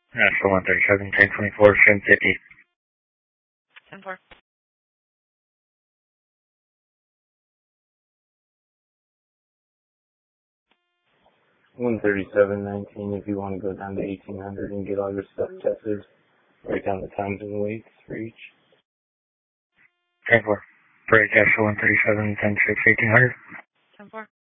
National 137, 1024, trim 50. 10-4. 137.19 if you want to go down to 1800 and get all your stuff tested. Write down the times and weights for each. 10-4. Break National 137, 10-6, 1800. 10-4.